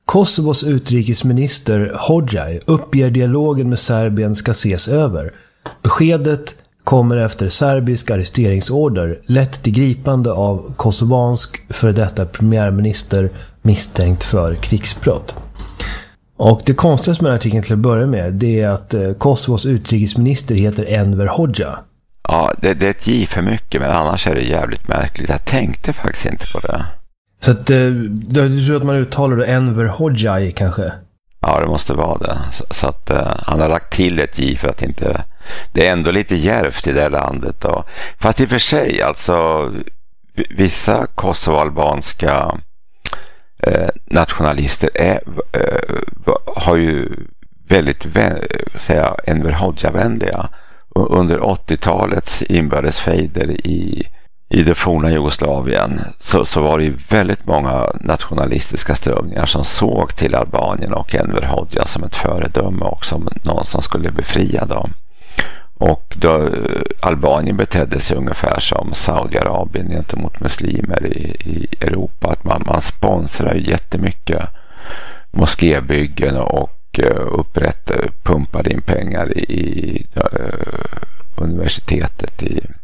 Kosovos utrikesminister Hoxha uppger dialogen med Serbien ska ses över. Beskedet kommer efter serbisk arresteringsorder lett till gripande av kosovansk för detta premiärminister misstänkt för krigsbrott. Och det konstigaste med den artikeln till att börja med, det är att Kosovos utrikesminister heter Enver Hoxha. Ja, det är ett J för mycket, men annars är det jävligt märkligt. Jag tänkte faktiskt inte på det. Så att du tror att man uttalar det Enver Hoxha kanske? Ja, det måste vara det. Så att han har lagt till ett J för att inte... Det är ändå lite djärvt i det här landet. Fast i och för sig, alltså vissa kosovoalbanska nationalister har ju väldigt Enver Hoxha-vänliga. Under 80-talets inbördesfejder i det forna Jugoslavien så var det ju väldigt många nationalistiska strömningar som såg till Albanien och Enver Hoxha som ett föredöme och som någon som skulle befria dem. Och då Albanien betedde sig ungefär som Saudiarabien gentemot muslimer i Europa, att man sponsrar ju jättemycket moskébyggen och pumpade in pengar i universitetet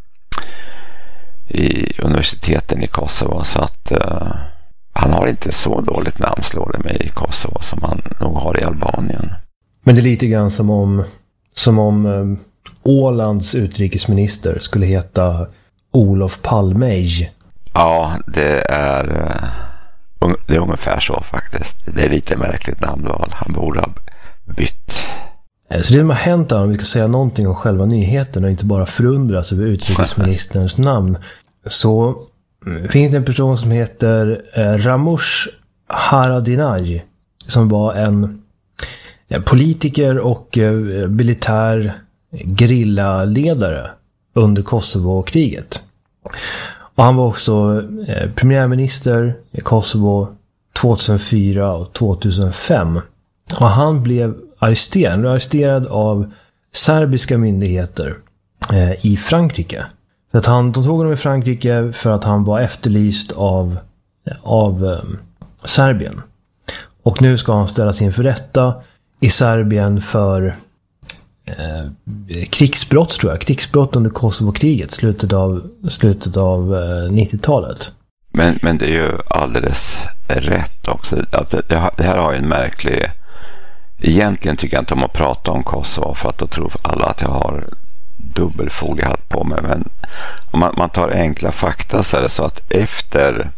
i universiteten i Kosovo, så att han har inte så dåligt namn, slår det mig, i Kosovo som han nog har i Albanien. Men det är lite grann som om Ålands utrikesminister skulle heta Olof Palme. Ja, det är ungefär så faktiskt. Det är lite märkligt namnval. Han borde ha bytt. Så det som har hänt här, om vi ska säga någonting om själva nyheten och inte bara förundras över utrikesministerns namn, så finns det en person som heter Ramush Haradinaj som var en politiker och militär gerillaledare under Kosovo-kriget. Och han var också premiärminister i Kosovo 2004 och 2005. Och han blev arresterad av serbiska myndigheter i Frankrike. Så att de tog honom i Frankrike för att han var efterlyst av Serbien. Och nu ska han ställas inför rätta i Serbien för krigsbrott, tror jag. Krigsbrott under Kosovo-kriget, slutet av 90-talet. Men det är ju alldeles rätt också. Det här har ju en märklig... Egentligen tycker jag inte om att prata om Kosovo, för att då tror alla att jag har dubbelfoliehatt på mig. Men om man tar enkla fakta, så är det så att efter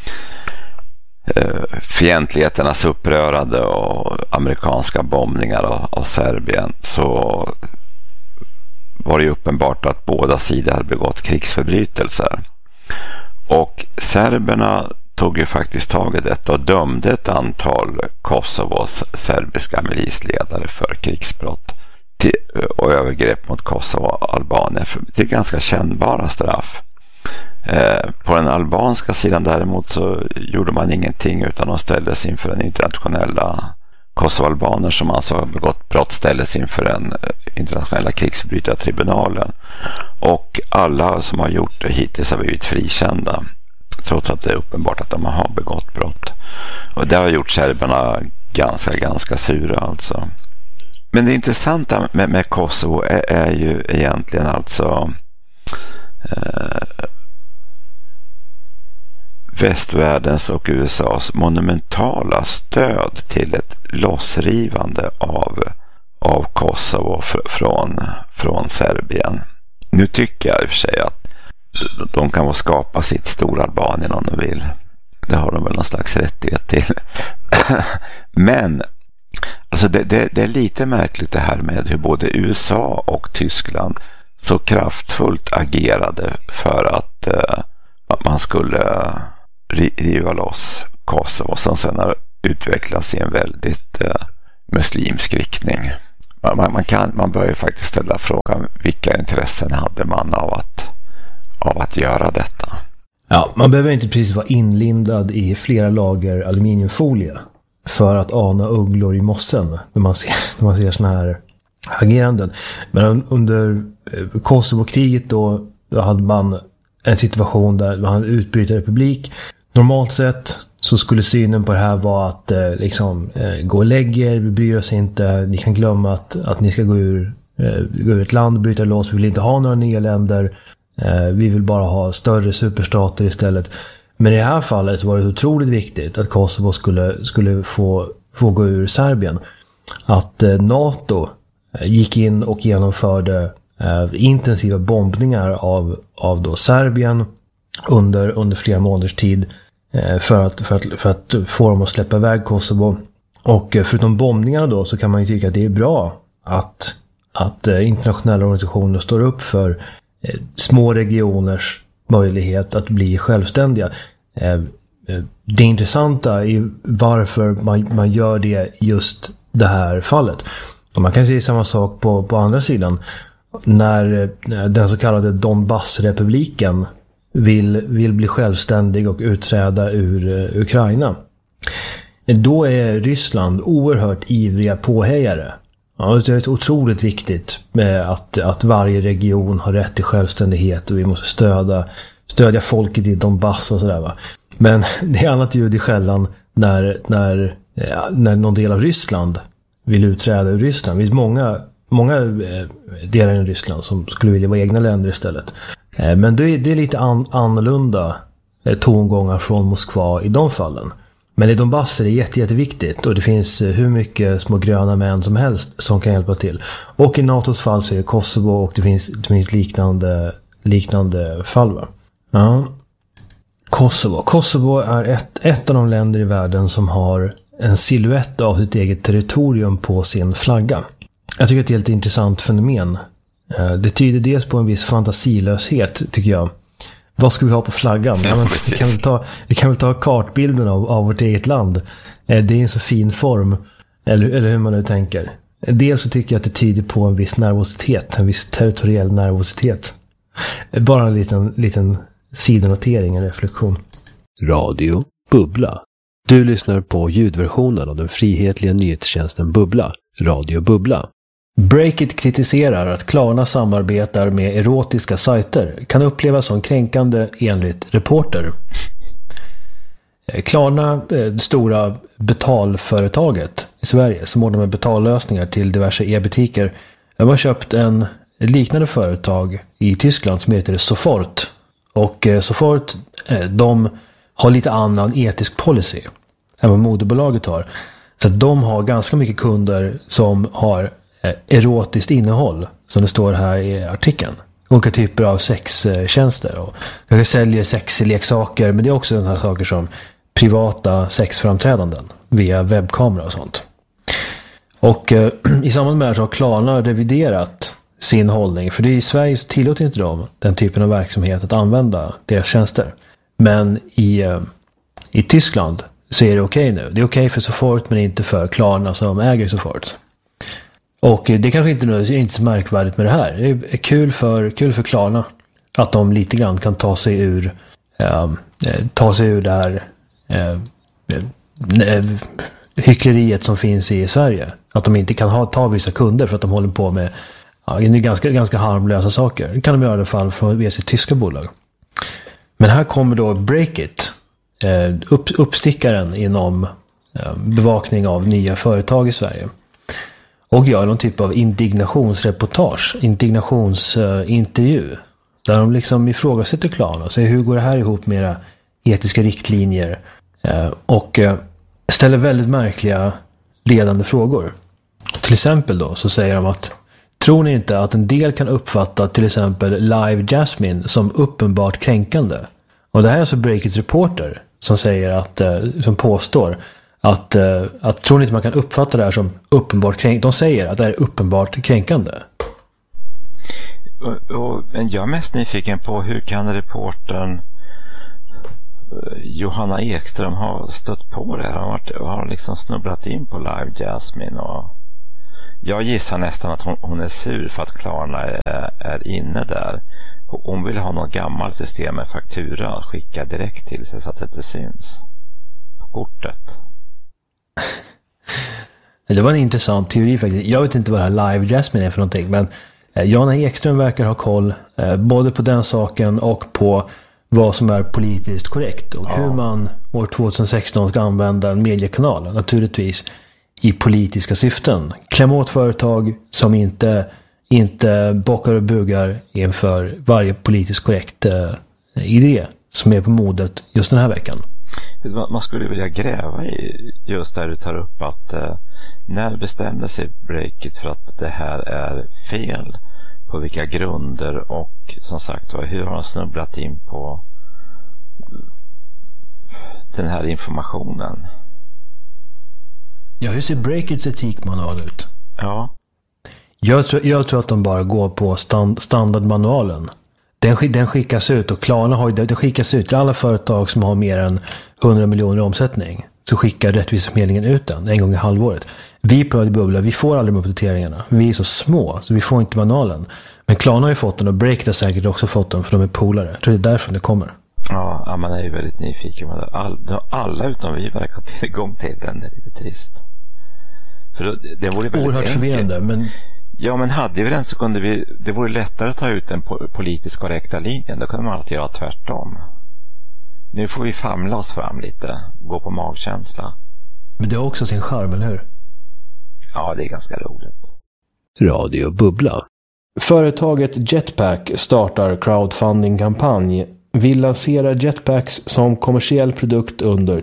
fientligheternas upprörande och amerikanska bombningar av Serbien, så var det ju uppenbart att båda sidor hade begått krigsförbrytelser. Och serberna tog ju faktiskt tag i detta och dömde ett antal Kosovos serbiska milisledare för krigsbrott och övergrepp mot Kosovo och Albanien. Det är ganska kännbara straff. På den albanska sidan däremot så gjorde man ingenting, utan de ställdes inför den internationella kosovoalbaner som alltså har begått brott, ställdes inför den internationella krigsförbrytartribunalen. Och alla som har gjort det hittills har blivit frikända, trots att det är uppenbart att de har begått brott. Och det har gjort serberna ganska sura alltså. Men det intressanta med Kosovo är ju egentligen alltså västvärldens och USAs monumentala stöd till ett lossrivande av Kosovo från Serbien. Nu tycker jag i och för sig att de kan få skapa sitt stora Albanien om de vill. Det har de väl någon slags rättighet till. Men alltså det är lite märkligt det här med hur både USA och Tyskland så kraftfullt agerade för att man skulle riva loss Kosovo, som sen har utvecklats i en väldigt muslimsk riktning. Man bör ju faktiskt ställa frågan, vilka intressen hade man av att göra detta? Ja, man behöver inte precis vara inlindad i flera lager aluminiumfolie för att ana ugglor i mossen när man ser såna här ageranden. Men under Kosovo-kriget då hade man en situation där man hade utbrytarrepublik. Normalt sett så skulle synen på det här vara att gå och lägga er, vi bryr oss inte, ni kan glömma att ni ska gå ur ett land och bryta loss, vi vill inte ha några nya länder, vi vill bara ha större superstater istället. Men i det här fallet så var det otroligt viktigt att Kosovo skulle få gå ur Serbien. Att NATO gick in och genomförde intensiva bombningar av då Serbien under flera månaders tid för att få dem att släppa iväg Kosovo. Och förutom bombningarna då så kan man ju tycka att det är bra att internationella organisationer står upp för små regioners möjlighet att bli självständiga. Det intressanta är varför man gör det just det här fallet. Och man kan se samma sak på andra sidan. När den så kallade Donbassrepubliken vill bli självständig och utträda ur Ukraina. Då är Ryssland oerhört ivriga påhejare. Ja, det är otroligt viktigt med att varje region har rätt till självständighet och vi måste stödja folket i Donbass och sådär, va. Men det är annat ljud i skällan när någon del av Ryssland vill utträda ur Ryssland. Det finns många delar i Ryssland som skulle vilja vara egna länder istället. Men det är lite annorlunda tongångar från Moskva i de fallen. Men i Donbass är det jätteviktigt och det finns hur mycket små gröna män som helst som kan hjälpa till. Och i NATOs fall så är det Kosovo och det finns liknande fall, va? Ja. Kosovo är ett av de länder i världen som har en silhuett av sitt eget territorium på sin flagga. Jag tycker att det är ett intressant fenomen. Det tyder dels på en viss fantasilöshet, tycker jag. Vad ska vi ha på flaggan? Ja, men vi kan väl ta kartbilden av vårt eget land. Det är en så fin form. Eller hur man nu tänker. Dels så tycker jag att det tyder på en viss nervositet. En viss territoriell nervositet. Bara en liten sidonotering, en reflektion. Radio Bubbla. Du lyssnar på ljudversionen av den frihetliga nyhetstjänsten Bubbla. Radio Bubbla. Breakit kritiserar att Klarna samarbetar med erotiska sajter. Kan upplevas som kränkande enligt Reporter. Klarna, det stora betalföretaget i Sverige som ordnar med betallösningar till diverse e-butiker. De har köpt ett liknande företag i Tyskland som heter Sofort. Och Sofort, de har lite annan etisk policy än vad moderbolaget har. Så att de har ganska mycket kunder som har erotiskt innehåll, som det står här i artikeln. Olika typer av sextjänster. Och jag säljer sexleksaker, men det är också sådana här saker som privata sexframträdanden via webbkamera och sånt. Och i samband med det här så har Klarna reviderat sin hållning. För det är i Sverige så tillåter inte de den typen av verksamhet att använda deras tjänster. Men i Tyskland så är det okej nu. Det är okej för Sofort, men inte för Klarna som äger Sofort. Och det kanske inte så märkvärdigt med det här. Det är kul för Klarna att de lite grann kan ta sig ur det här hyckleriet som finns i Sverige. Att de inte kan ta vissa kunder för att de håller på med ganska harmlösa saker. Det kan de göra i alla fall för via sitt tyska bolag. Men här kommer då Breakit, uppstickaren inom bevakning av nya företag i Sverige. Och gör någon typ av indignationsintervju. Där de liksom ifrågasätter Klarna och säger hur går det här ihop med era etiska riktlinjer. Och ställer väldigt märkliga ledande frågor. Till exempel då så säger de att tror ni inte att en del kan uppfatta till exempel Live Jasmine som uppenbart kränkande? Och det här är alltså Breakits Reporter som säger som påstår att tror ni inte man kan uppfatta det här som uppenbart kränkande? De säger att det är uppenbart kränkande. Men jag är mest nyfiken på hur kan reportern Johanna Ekström ha stött på det här? Har liksom snubblat in på Live Jasmine och jag gissar nästan att hon är sur för att Klarna är inne där. Hon vill ha något gammalt system med faktura skicka direkt till sig så att det inte syns på kortet. Det var en intressant teori faktiskt. Jag vet inte vad det här Live Jasmine är för någonting, men Johanna Ekström verkar ha koll både på den saken och på vad som är politiskt korrekt och hur man år 2016 ska använda en mediekanal, naturligtvis i politiska syften. Klämma åt företag som inte bockar och bugar inför varje politiskt korrekt idé som är på modet just den här veckan. Man skulle vilja gräva i just där du tar upp att när bestämde sig Breakit för att det här är fel, på vilka grunder, och som sagt hur har de snubblat in på den här informationen? Ja, hur ser Breakits etikmanual ut? Ja. Jag tror att de bara går på standardmanualen. Den skickas ut, och Klarna har det skickas ut till alla företag som har mer än 100 miljoner i omsättning. Så skickar Rättviseförmedlingen ut den en gång i halvåret. Vi på Radio Bubbla, vi får aldrig de uppdateringarna. Vi är så små, så vi får inte manualen. Men Klarna har ju fått den, och Breakit har säkert också fått den, för de är polare. Jag tror det är därför det kommer. Ja, man är ju väldigt nyfiken. Alla utom vi verkar ha tillgång till den. Det är lite trist. För det vore väldigt oerhört förvirrande, men... Ja, men hade vi den så kunde det vore lättare att ta ut den politiskt korrekta linjen. Då kunde man alltid göra tvärtom. Nu får vi famla oss fram lite. Gå på magkänsla. Men det är också sin charm, eller hur? Ja, det är ganska roligt. Radio Bubbla. Företaget Jetpack startar crowdfunding-kampanj. Vill lansera jetpacks som kommersiell produkt under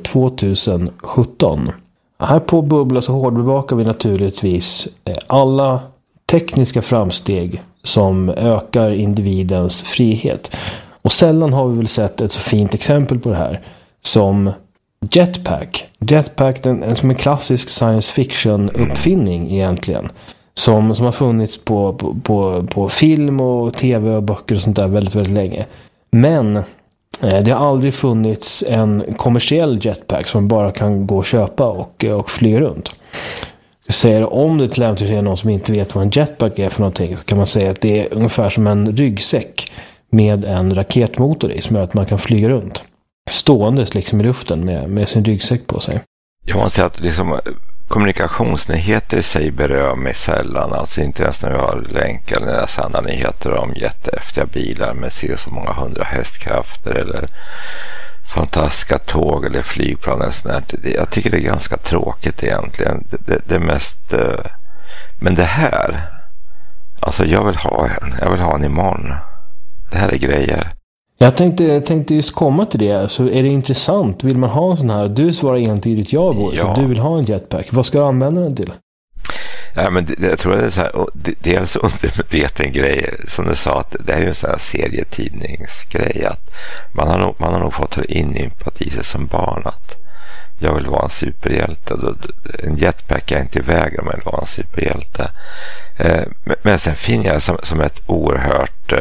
2017. Här på Bubbla så hårdbevakar vi naturligtvis alla tekniska framsteg som ökar individens frihet. Och sällan har vi väl sett ett så fint exempel på det här som Jetpack. Jetpack är som en klassisk science fiction uppfinning egentligen. Som har funnits på film och tv och böcker och sånt där väldigt, väldigt länge. Men det har aldrig funnits en kommersiell jetpack som bara kan gå och köpa och flyga runt. Jag säger, om det till äventyrs är någon som inte vet vad en jetpack är för någonting, så kan man säga att det är ungefär som en ryggsäck med en raketmotor i, som gör att man kan flyga runt ståendes liksom i luften med sin ryggsäck på sig. Jag måste säga att liksom, kommunikationsnyheter i sig berör mig sällan. Alltså inte ens när vi har länkar eller läser andra nyheter om jättehäftiga bilar med så många 100 hästkrafter eller fantastiska tåg eller flygplan eller sånt. Jag tycker det är ganska tråkigt egentligen. Det mest... Men det här, alltså jag vill ha en imorgon. Det här är grejer. Jag tänkte just komma till det. Så är det intressant. Vill man ha en sån här? Du svarar entydigt ja, Boris. Så du vill ha en jetpack. Vad ska du använda den till? Ja, men jag tror det är så här. Dels undermedveten grej. Som du sa, att det här är en sån här serietidningsgrej. Att man har nog fått inympat i sig som barn. Att jag vill vara en superhjälte. En jetpack är inte i vägen om jag vill vara en superhjälte. Men sen finner jag som ett oerhört...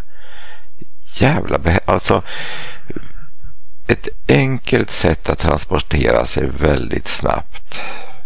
alltså ett enkelt sätt att transportera sig väldigt snabbt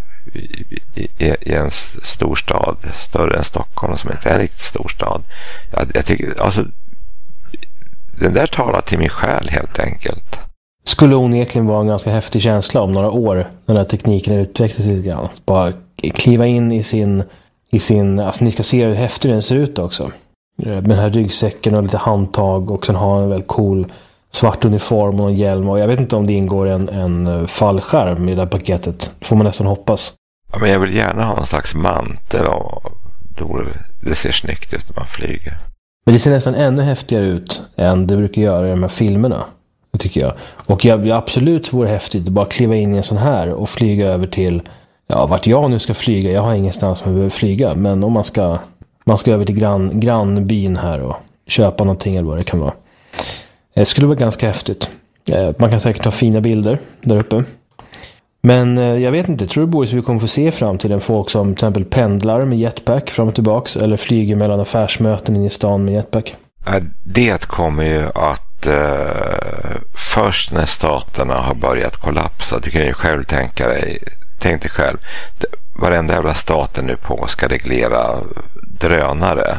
i en storstad större än Stockholm, som inte är en riktigt storstad. Jag tycker alltså den där talar till min själ helt enkelt. Skulle onekligen vara en ganska häftig känsla om några år när den här tekniken utvecklas lite grann. Bara kliva in i sin alltså ni ska se hur häftig den ser ut också. Med den här ryggsäcken och lite handtag, och sen ha en väldigt cool svart uniform och en hjälm, och jag vet inte om det ingår en fallskärm i det här paketet. Det får man nästan hoppas. Ja, men jag vill gärna ha någon slags mantel, och det ser snyggt ut när man flyger. Men det ser nästan ännu häftigare ut än det brukar göra i de här filmerna, det tycker jag. Och jag absolut vore häftigt att bara kliva in i en sån här och flyga över till vart jag nu ska flyga. Jag har ingenstans som jag behöver flyga, men om man ska över till grannbyn här och köpa någonting eller vad det kan vara. Det skulle vara ganska häftigt. Man kan säkert ta fina bilder där uppe. Men jag vet inte, tror du Boris vi kommer få se fram till en folk som till exempel pendlar med jetpack fram och tillbaks, eller flyger mellan affärsmöten in i stan med jetpack? Det kommer ju att först när staterna har börjat kollapsa, du kan ju själv tänk dig själv, varenda jävla staten nu på ska reglera drönare.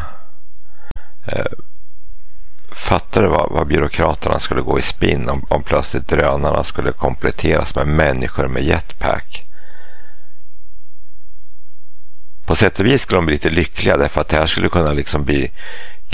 Fattar du vad byråkraterna skulle gå i spinn om plötsligt drönarna skulle kompletteras med människor med jetpack? På sätt och vis skulle de bli lite lyckliga, därför att det här skulle kunna liksom bli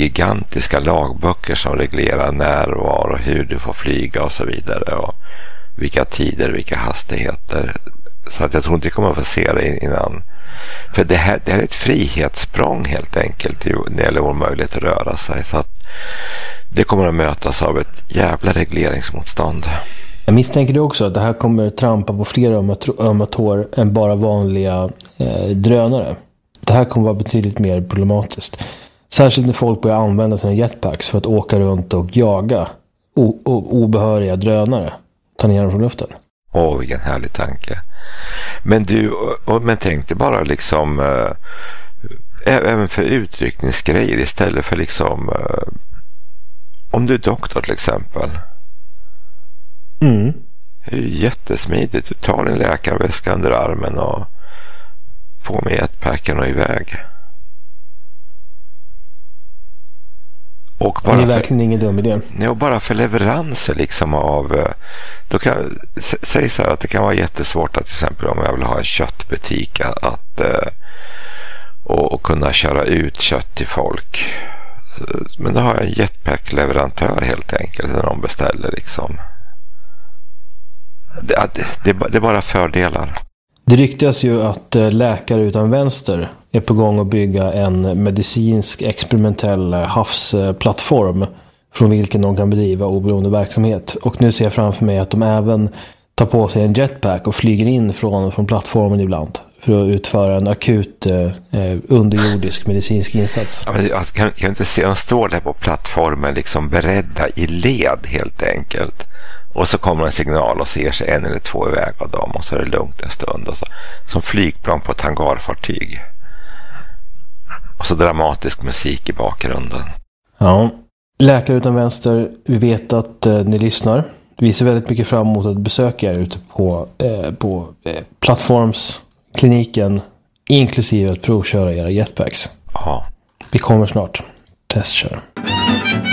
gigantiska lagböcker som reglerar när och var och hur du får flyga och så vidare. Och vilka tider, vilka hastigheter. Så att jag tror inte vi kommer att få se det innan. För det här är ett frihetssprång helt enkelt när det gäller vår möjlighet att röra sig. Så att det kommer att mötas av ett jävla regleringsmotstånd. Jag misstänker det också att det här kommer trampa på fler ömma tår än bara vanliga drönare. Det här kommer vara betydligt mer problematiskt. Särskilt när folk börjar använda sina jetpacks för att åka runt och jaga obehöriga drönare. Ta ner dem från luften. Vilken härlig tanke. Men men tänk dig bara liksom även för utryckningsgrejer istället för liksom om du är doktor till exempel. Det är ju jättesmidigt. Du tar din läkarväska under armen och på med jetpacken och iväg. Och bara det är verkligen ingen dum idé. Ja, bara för leveranser liksom av... Säg så här att det kan vara jättesvårt att till exempel om jag vill ha en köttbutik och kunna köra ut kött till folk. Men då har jag en jetpack-leverantör helt enkelt när de beställer liksom. Det är bara fördelar. Det ryktas ju att Läkare utan vänster är på gång att bygga en medicinsk experimentell havsplattform från vilken de kan bedriva oberoende verksamhet. Och nu ser jag framför mig att de även tar på sig en jetpack och flyger in från plattformen ibland för att utföra en akut underjordisk medicinsk insats. Ja, men jag kan inte se, de står där på plattformen liksom beredda i led helt enkelt. Och så kommer en signal och ser sig en eller två iväg av dem och så är det lugnt en stund. Och så, som flygplan på ett hangarfartyg. Och så dramatisk musik i bakgrunden. Ja, Läkare utan vänster, vi vet att ni lyssnar. Vi ser väldigt mycket fram emot att besöka er ute på plattformskliniken, inklusive att provköra era jetpacks. Ja. Vi kommer snart. Testkör.